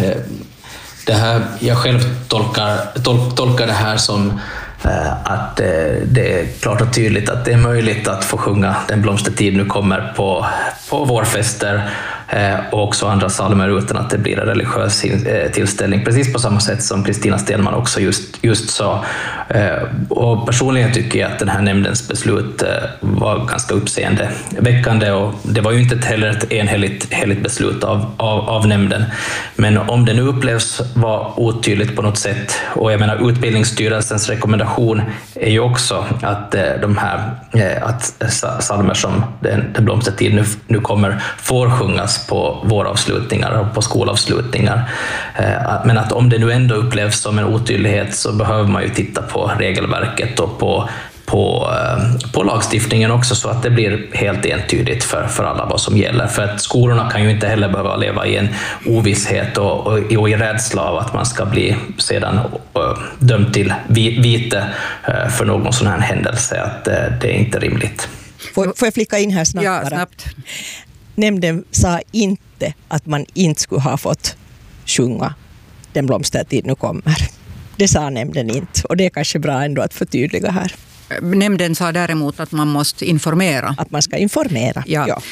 det här, jag själv tolkar det här som att det är klart och tydligt att det är möjligt att få sjunga Den blomstertid nu kommer på vårfester och också andra psalmer utan att det blir en religiös tillställning, precis på samma sätt som Kristina Stenman också just sa. Och personligen tycker jag att den här nämndens beslut var ganska uppseendeväckande, och det var ju inte heller ett enhälligt beslut av nämnden. Men om det nu upplevs vara otydligt på något sätt, och jag menar Utbildningsstyrelsens rekommendation är ju också att att psalmer som Den blomstertid nu kommer får sjungas på våravslutningar och på skolavslutningar. Men att om det nu ändå upplevs som en otydlighet så behöver man ju titta på regelverket och på lagstiftningen också, så att det blir helt entydigt för alla vad som gäller. För att skolorna kan ju inte heller behöva leva i en ovisshet och i rädsla av att man ska bli sedan dömd till vite för någon sån här händelse, att det är inte rimligt. Får jag flika in här snabbt? Ja, snabbt. Nämnden sa inte att man inte skulle ha fått sjunga Den blomstertid nu kommer. Det sa nämnden inte, och det är kanske bra ändå att förtydliga här. Nämnden sa däremot att man måste informera. Att man ska informera. Ja.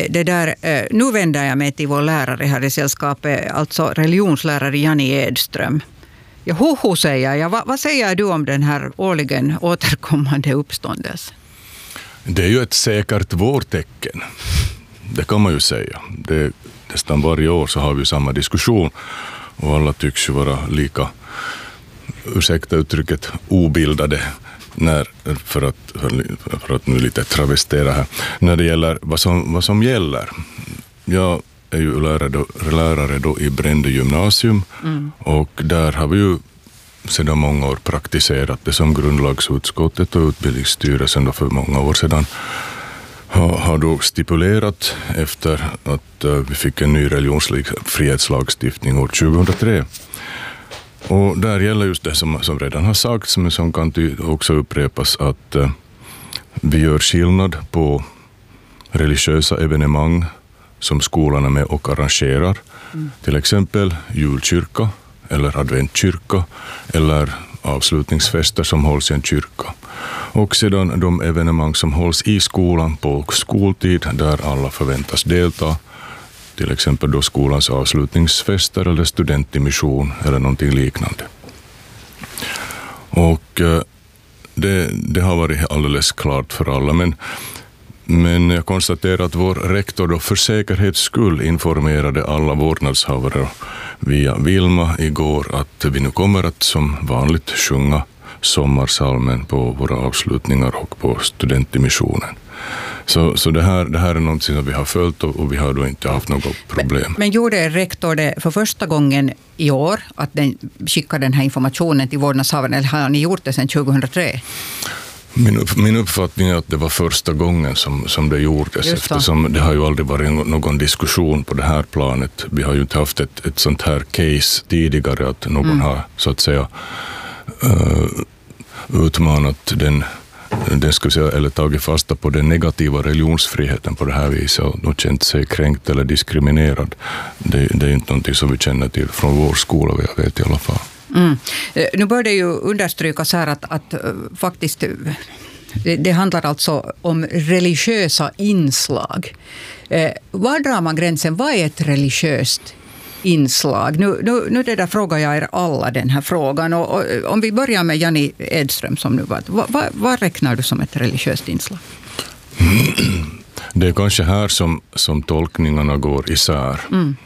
Nu vänder jag mig till vår lärare här i sällskapet, alltså religionslärare Janni Edström. Ja, hoho säger jag. Vad säger du om den här årligen återkommande uppståndelsen? Det är ju ett säkert vårtecken. Det kan man ju säga. Nästan varje år så har vi samma diskussion, och alla tycks ju vara lika, ursäkta uttrycket, obildade för att nu lite travestera här, när det gäller vad som gäller. Jag är ju lärare då i Brändö gymnasium, och där har vi ju sedan många år praktiserat det som grundlagsutskottet och Utbildningsstyrelsen då för många år sedan har då stipulerat efter att vi fick en ny religionsfrihetslagstiftning år 2003. Och där gäller just det som redan har sagts, men som kan också upprepas, att vi gör skillnad på religiösa evenemang som skolan är med och arrangerar. Till exempel julkyrka eller adventkyrka eller avslutningsfester som hålls i en kyrka. Och sedan de evenemang som hålls i skolan på skoltid där alla förväntas delta, till exempel då skolans avslutningsfester eller studentmission eller någonting liknande. Och det har varit alldeles klart för alla, men jag konstaterar att vår rektor då för säkerhets skull informerade alla vårdnadshavare via Vilma igår att vi nu kommer att som vanligt sjunga sommarsalmen på våra avslutningar och på studentmissionen. Så det här är någonting som vi har följt, och vi har då inte haft något problem. Men gjorde rektor det för första gången i år att den skickade den här informationen till vårdnadshavaren, eller har ni gjort det sedan 2003? Min uppfattning är att det var första gången som det gjordes, eftersom det har ju aldrig varit någon diskussion på det här planet. Vi har ju inte haft ett sånt här case tidigare att någon har så att säga utmanat den ska säga, eller tagit fasta på den negativa religionsfriheten på det här viset och känt sig kränkt eller diskriminerad. Det är inte någonting som vi känner till från vår skola, jag vet i alla fall. Nu bör det ju understrykas här att faktiskt det handlar alltså om religiösa inslag. Var drar man gränsen? Vad är ett religiöst inslag? Nu det där frågar jag er alla den här frågan. Och om vi börjar med Janni Edström som nu var. Vad räknar du som ett religiöst inslag? Det är kanske här som tolkningarna går isär.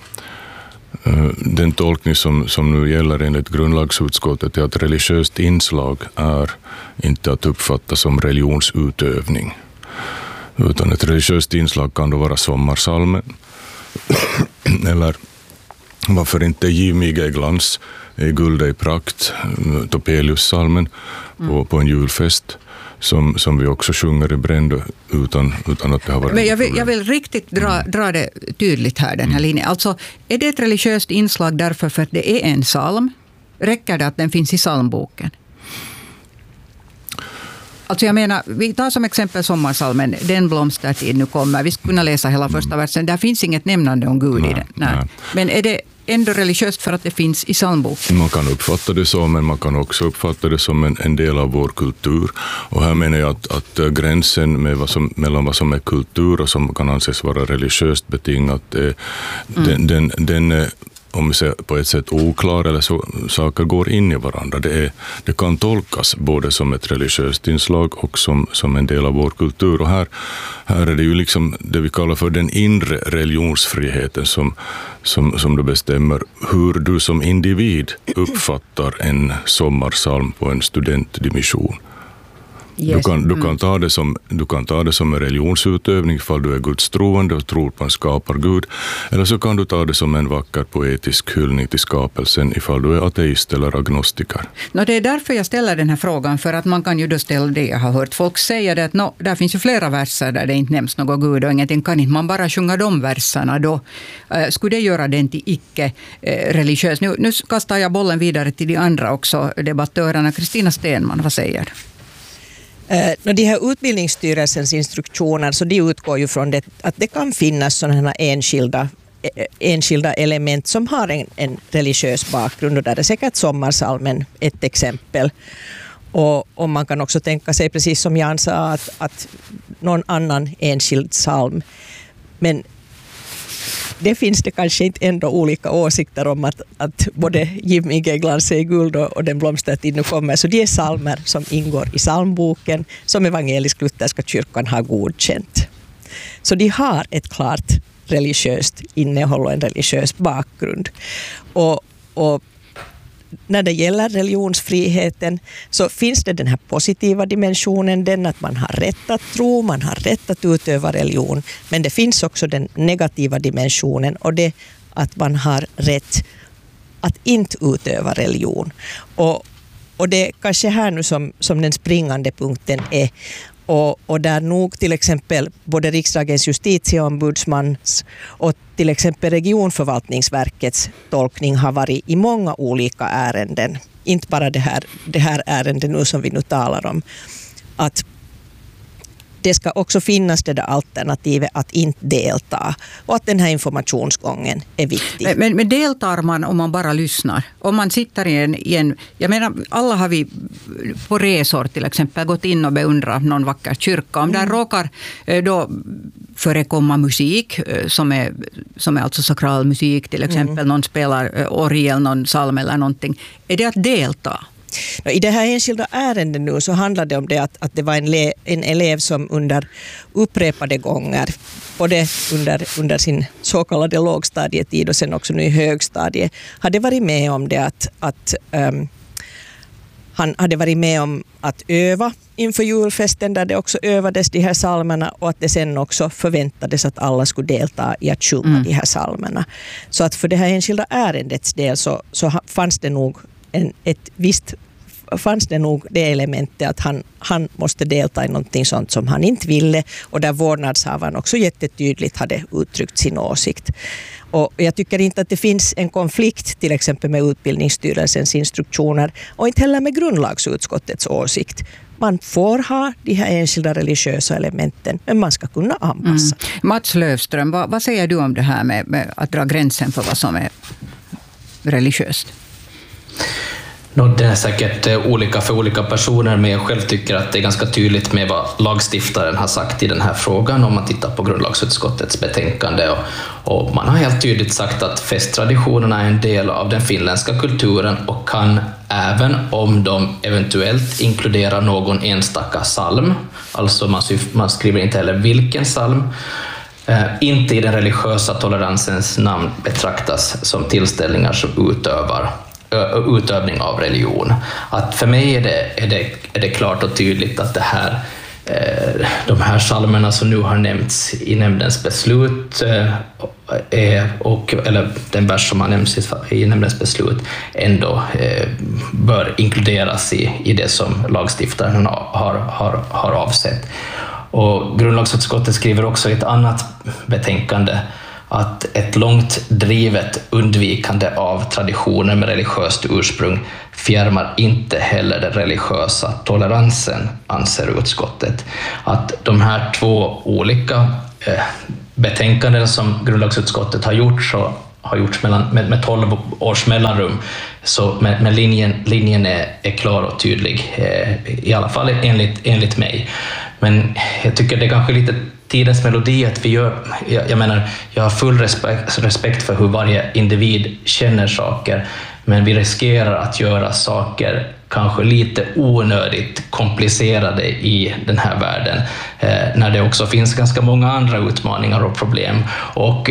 Den tolkning som nu gäller enligt grundlagsutskottet är att religiöst inslag är inte att uppfatta som religionsutövning. Utan ett religiöst inslag kan då vara sommarsalmen eller varför inte Giv mig i glans, i guld i prakt, Topelius-salmen på en julfest. Som vi också sjunger i Brändö utan att det har varit. Men jag vill riktigt dra det tydligt här, den här linjen. Alltså, är det ett religiöst inslag därför för att det är en psalm? Räcker det att den finns i psalmboken? Alltså jag menar, vi tar som exempel sommarsalmen, Den blomstertid nu kommer. Vi skulle kunna läsa hela första versen. Där finns inget nämnande om Gud i den. Nej. Men är ändå religiöst för att det finns i psalmboken? Man kan uppfatta det så, men man kan också uppfatta det som en del av vår kultur. Och här menar jag att gränsen mellan vad som är kultur och som kan anses vara religiöst betingat, den om vi säger på ett sätt oklar, eller så saker går in i varandra. Det kan tolkas både som ett religiöst inslag och som en del av vår kultur. Och här är det ju liksom det vi kallar för den inre religionsfriheten som då bestämmer hur du som individ uppfattar en sommarsalm på en studentdimission. Yes. Du kan ta det som en religionsutövning ifall du är gudstroende och tror på en skapargud, eller så kan du ta det som en vacker poetisk hyllning till skapelsen ifall du är ateist eller agnostiker. Det är därför jag ställer den här frågan, för att man kan ju då ställa det. Jag har hört folk säga det att där finns ju flera verser där det inte nämns något gud och ingenting, kan inte man bara sjunga de verserna då? Skulle det göra den till icke-religiös? Nu kastar jag bollen vidare till de andra också, debattörerna. Kristina Stenman, vad säger du? De här utbildningsstyrelsens instruktioner, så de utgår ju från det, att det kan finnas sådana enskilda element som har en religiös bakgrund, och där är säkert sommarsalmen ett exempel. Och man kan också tänka sig, precis som Jan sa, att någon annan enskild psalm. Men det finns det kanske inte ändå olika åsikter om att både Giv mig glans i guld och Den blomstertid nu kommer. Så det är psalmer som ingår i psalmboken som evangelisk-lutherska kyrkan har godkänt. Så de har ett klart religiöst innehåll och en religiös bakgrund. Och när det gäller religionsfriheten så finns det den här positiva dimensionen, den att man har rätt att tro, man har rätt att utöva religion. Men det finns också den negativa dimensionen, och det att man har rätt att inte utöva religion. Och det är kanske här nu som den springande punkten är. Och där nog till exempel både riksdagens justitieombudsmans och till exempel regionförvaltningsverkets tolkning har varit i många olika ärenden. Inte bara det här ärendet nu som vi nu talar om. Att det ska också finnas det där alternativet att inte delta, och att den här informationsgången är viktig. Men deltar man om man bara lyssnar? Om man sitter i en jag menar, alla har vi på resor till exempel gått in och beundrat någon vacker kyrka. Om där råkar då förekomma musik som är alltså sakral musik till exempel, någon spelar orgel, någon psalm eller någonting. Är det att delta? I det här enskilda ärendet nu så handlar det om det att det var en elev som under upprepade gånger, både under sin så kallade lågstadietid och sen också nu i högstadiet, hade varit med om det att han hade varit med om att öva inför julfesten där det också övades de här psalmerna, och att det sen också förväntades att alla skulle delta i att sjunga de här psalmerna. Så att för det här enskilda ärendets del så fanns det nog det elementet att han måste delta i någonting sånt som han inte ville, och där vårdnadshavaren också jättetydligt hade uttryckt sin åsikt. Och jag tycker inte att det finns en konflikt till exempel med utbildningsstyrelsens instruktioner och inte heller med grundlagsutskottets åsikt. Man får ha de här enskilda religiösa elementen, men man ska kunna anpassa. Mats Löfström, vad säger du om det här med att dra gränsen för vad som är religiöst? Det är säkert olika för olika personer, men jag själv tycker att det är ganska tydligt med vad lagstiftaren har sagt i den här frågan om man tittar på grundlagsutskottets betänkande. Och man har helt tydligt sagt att festtraditionerna är en del av den finländska kulturen och kan, även om de eventuellt inkluderar någon enstaka psalm, alltså man skriver inte heller vilken psalm, inte i den religiösa toleransens namn betraktas som tillställningar som utövning av religion. Att för mig är det klart och tydligt att de här psalmerna som nu har nämnts i nämndens beslut eller den vers som har nämnts i nämndens beslut ändå bör inkluderas i det som lagstiftaren har avsett. Och grundlagsutskottet skriver också i ett annat betänkande att ett långt drivet undvikande av traditioner med religiöst ursprung fjärmar inte heller den religiösa toleransen, anser utskottet. Att de här två olika betänkanden som grundlagsutskottet har gjort, så har gjorts med 12 års mellanrum. Men linjen är klar och tydlig, i alla fall enligt mig. Men jag tycker det är kanske lite tidens melodi att vi gör, jag har full respekt för hur varje individ känner saker, men vi riskerar att göra saker kanske lite onödigt komplicerade i den här världen, när det också finns ganska många andra utmaningar och problem, och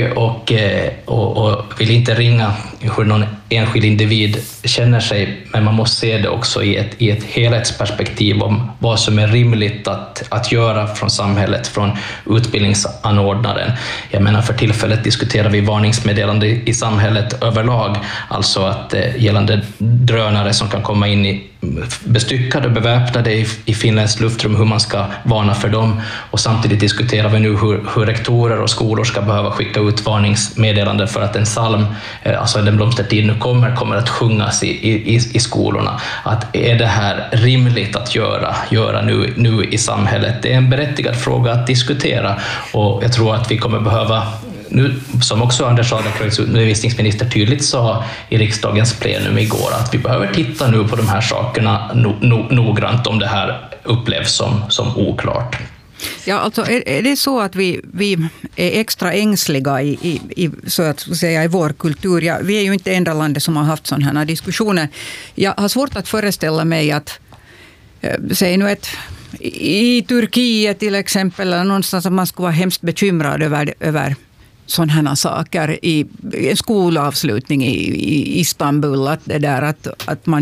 vill inte ringa hur någon enskild individ känner sig, men man måste se det också i ett helhetsperspektiv om vad som är rimligt att göra från samhället, från utbildningsanordnaren. Jag menar, för tillfället diskuterar vi varningsmeddelande i samhället överlag, alltså att gällande drönare som kan komma in i bestyckade och beväpnade i Finlands luftrum, hur man ska varna för dem, och samtidigt diskuterar vi nu hur rektorer och skolor ska behöva skicka ut varningsmeddelanden för att en psalm, alltså Den blomstertid nu kommer att sjungas i skolorna. Att är det här rimligt att göra nu i samhället? Det är en berättigad fråga att diskutera, och jag tror att vi kommer behöva nu, som också Anders Adlercreutz, undervisningsminister, tydligt sa i riksdagens plenum igår, att vi behöver titta nu på de här sakerna noggrant om det här upplevs som oklart. Ja, alltså är det så att vi är extra ängsliga i så att säga i vår kultur? Ja, vi är ju inte enda landet som har haft sådana här diskussioner. Jag har svårt att föreställa mig att säg nu i Turkiet till exempel, eller någonstans, att man skulle vara hemskt bekymrad över sådana här saker i en skolavslutning i Istanbul, att man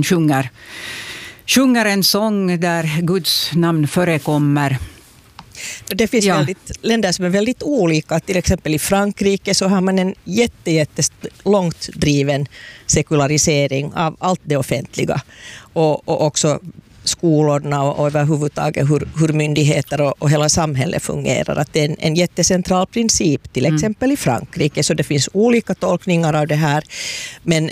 sjunger en sång där Guds namn förekommer. Det finns länder som är väldigt olika. Till exempel i Frankrike så har man en långt driven sekularisering av allt det offentliga, och också skolorna och överhuvudtaget hur myndigheter och hela samhället fungerar. Att det är en jättecentral princip till exempel i Frankrike, så det finns olika tolkningar av det här. Men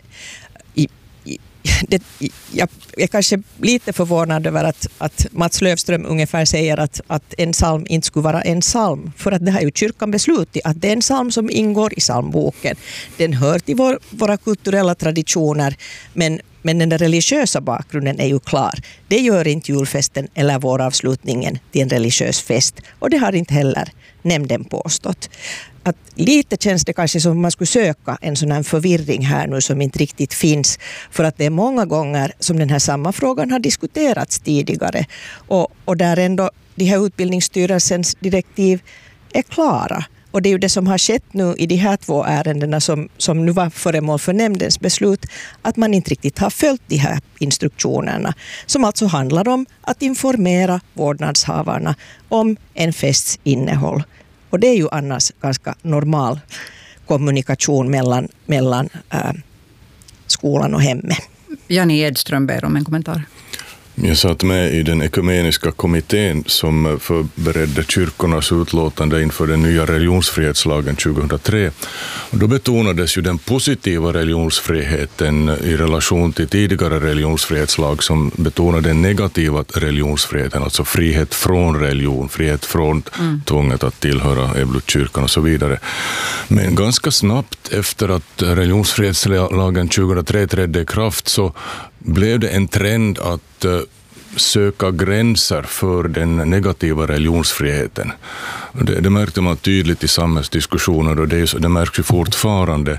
jag är kanske lite förvånad över att Mats Löfström ungefär säger att en psalm inte skulle vara en psalm, för att det har ju kyrkan beslutat att det är en psalm som ingår i psalmboken. Den hör till våra kulturella traditioner, men den där religiösa bakgrunden är ju klar. Det gör inte julfesten eller våravslutningen till en religiös fest, och det har inte heller nämnden påstått. Att lite känns det kanske som man skulle söka en sån här förvirring här nu som inte riktigt finns, för att det är många gånger som den här samma frågan har diskuterats tidigare, och där ändå de här utbildningsstyrelsens direktiv är klara. Och det är ju det som har skett nu i de här 2 ärendena som nu var föremål för nämndens beslut, att man inte riktigt har följt de här instruktionerna, som alltså handlar om att informera vårdnadshavarna om en fests innehåll. Och det är ju annars ganska normal kommunikation mellan skolan och hemmet. Janni Edström ber om en kommentar. Jag satt med i den ekumeniska kommittén som förberedde kyrkornas utlåtande inför den nya religionsfrihetslagen 2003. Och då betonades ju den positiva religionsfriheten i relation till tidigare religionsfrihetslag som betonade den negativa religionsfriheten, alltså frihet från religion, frihet från tvånget att tillhöra Eblut-kyrkan och så vidare. Men ganska snabbt efter att religionsfrihetslagen 2003 trädde i kraft så blev det en trend att söka gränser för den negativa religionsfriheten. Det märkte man tydligt i samhällsdiskussioner, och det märks ju fortfarande.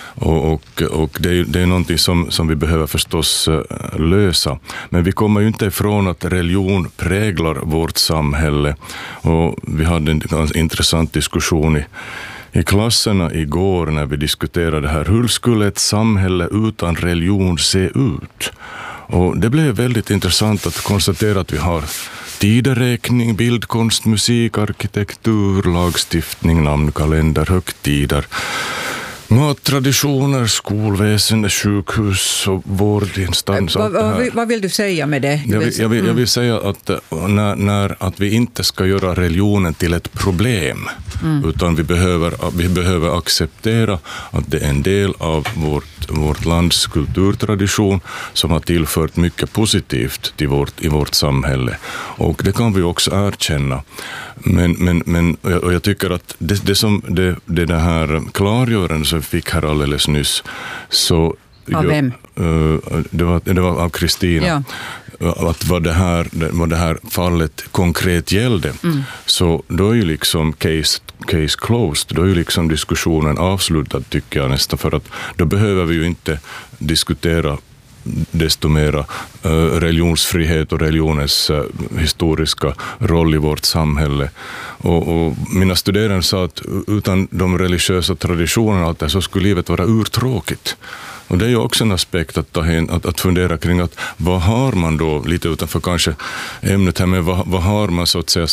Och det är någonting som vi behöver förstås lösa. Men vi kommer ju inte ifrån att religion präglar vårt samhälle. Och vi hade en ganska intressant diskussion i klasserna igår när vi diskuterade det här. Hur skulle ett samhälle utan religion se ut? Och det blev väldigt intressant att konstatera att vi har tideräkning, bildkonst, musik, arkitektur, lagstiftning, namnkalender, högtider, mattraditioner, skolväsende, sjukhus och vårdinstans. Vad vill du säga med det? Jag vill säga att vi inte ska göra religionen till ett problem, utan vi behöver acceptera att det är en del av vårt lands kulturtradition som har tillfört mycket positivt i vårt samhälle. Och det kan vi också erkänna. Men jag tycker att det här klargörande som vi fick här alldeles nyss, så av vem? Det var av Kristina. Ja. Att vad det här fallet konkret gällde, så då är ju liksom case closed, då är ju liksom diskussionen avslutad, tycker jag nästan, för att då behöver vi ju inte diskutera desto mera religionsfrihet och religionens historiska roll i vårt samhälle. Och mina studerande sa att utan de religiösa traditionerna allt det, så skulle livet vara urtråkigt. Och det är ju också en aspekt att fundera kring, att vad har man då, lite utanför kanske ämnet här, med vad har man så att säga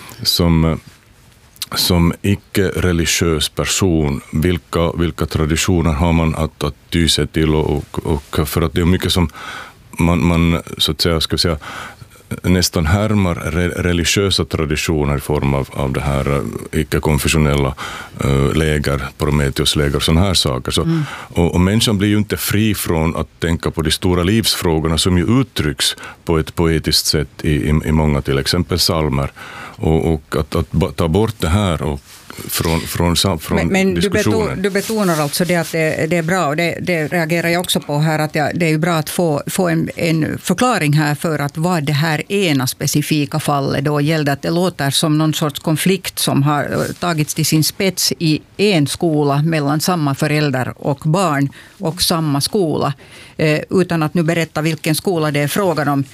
som icke-religiös person, vilka traditioner har man att ty sig till, och för att det är mycket som man så att säga, ska säga, nästan härmar religiösa traditioner i form av det här icke-konfessionella läger, Prometheus-läger, sådana här saker. Så, och människan blir ju inte fri från att tänka på de stora livsfrågorna som ju uttrycks på ett poetiskt sätt i många till exempel psalmer. Och att ta bort det här och från men diskussionen. Du betonar alltså det att det är bra, och det reagerar jag också på här, att det är ju bra att få en förklaring här för att vad det här ena specifika fallet då gällde, att det låter som någon sorts konflikt som har tagits till sin spets i en skola mellan samma föräldrar och barn och samma skola, utan att nu berätta vilken skola det är frågan om,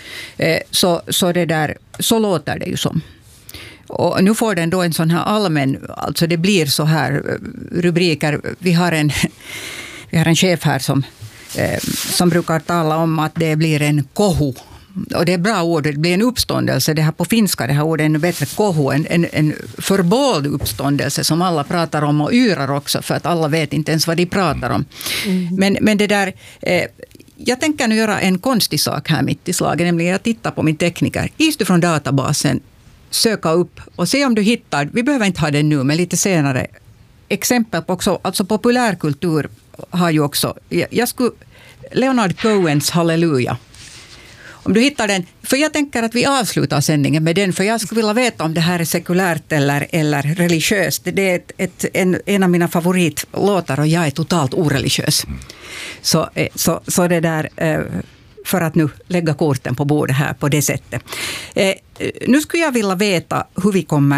så låter det ju som. Och nu får den då en sån här allmän, alltså det blir så här rubriker. Vi har en chef här som brukar tala om att det blir en kohu. Och det är bra ord, det blir en uppståndelse. Det här på finska, det här ordet är ännu bättre, kohu. En förbåld uppståndelse som alla pratar om och yrar också, för att alla vet inte ens vad de pratar om. Men det där... Jag tänker nu göra en konstig sak här mitt i slaget, nämligen att titta på min tekniker. Just från databasen, söka upp och se om du hittar, vi behöver inte ha det nu, men lite senare, exempel på också, alltså populärkultur har ju också, Leonard Cohens Halleluja. Om du hittar den, för jag tänker att vi avslutar sändningen med den, för jag skulle vilja veta om det här är sekulärt eller religiöst. Det är en av mina favoritlåtar och jag är totalt oreligiös. Så det där... för att nu lägga korten på bordet här på det sättet. Nu skulle jag vilja veta hur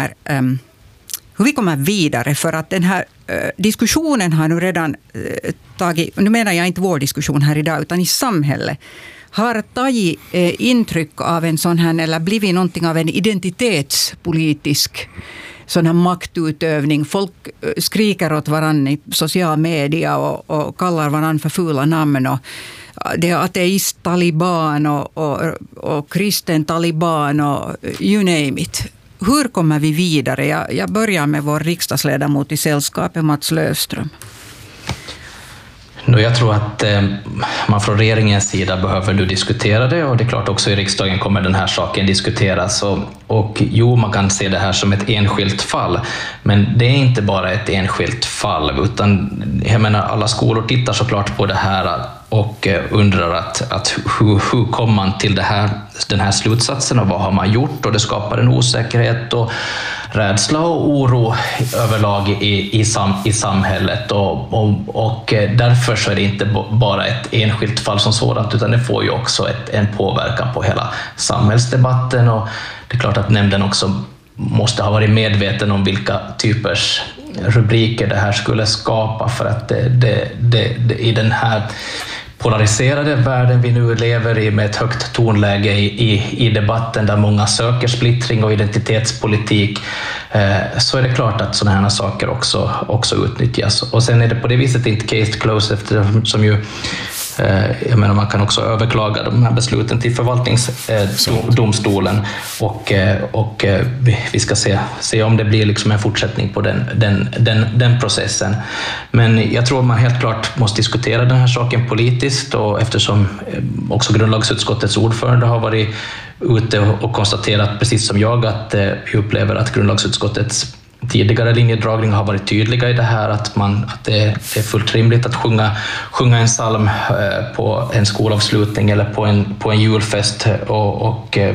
vi kommer vidare, för att den här diskussionen har nu redan tagit, nu menar jag inte vår diskussion här idag, utan i samhället, har tagit intryck av en sån här, eller blivit någonting av en identitetspolitisk sån här maktutövning. Folk skriker åt varandra i social media och kallar varandra för fula namn, och det är ateist-taliban och kristen-taliban och you name it. Hur kommer vi vidare? Jag börjar med vår riksdagsledamot i sällskapet, Mats Löfström. Jag tror att man från regeringens sida behöver nu diskutera det, och det är klart också i riksdagen kommer den här saken diskuteras. Och jo, man kan se det här som ett enskilt fall, men det är inte bara ett enskilt fall, utan jag menar, alla skolor tittar såklart på det här och undrar att hur kom man till den här slutsatsen och vad har man gjort, och det skapar en osäkerhet och rädsla och oro överlag i samhället, och därför så är det inte bara ett enskilt fall som sådant, utan det får ju också en påverkan på hela samhällsdebatten. Och det är klart att nämnden också måste ha varit medveten om vilka typers rubriker det här skulle skapa, för att det i den här polariserade världen vi nu lever i, med ett högt tonläge i debatten där många söker splittring och identitetspolitik, så är det klart att sådana här saker också utnyttjas. Och sen är det på det viset inte case closed, eftersom ju jag menar, man kan också överklaga de här besluten till förvaltningsdomstolen, och vi ska se om det blir liksom en fortsättning på den processen. Men jag tror man helt klart måste diskutera den här saken politiskt, och eftersom också grundlagsutskottets ordförande har varit ute och konstaterat, precis som jag, att vi upplever att grundlagsutskottets tidigare linjedragning har varit tydliga i det här, att det är fullt rimligt att sjunga en psalm på en skolavslutning eller på en julfest, och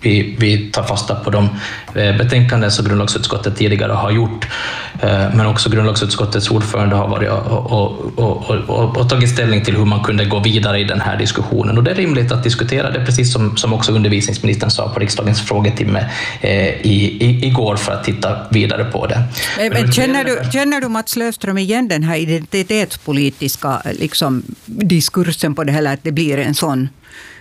vi tar fasta på de betänkanden som grundlagsutskottet tidigare har gjort, men också grundlagsutskottets ordförande har varit och tagit ställning till hur man kunde gå vidare i den här diskussionen. Och det är rimligt att diskutera det, precis som också undervisningsministern sa på riksdagens frågetimme igår, för att titta vidare på det. Men känner du Mats Löfström igen den här identitetspolitiska liksom, diskursen på det här, att det blir en sån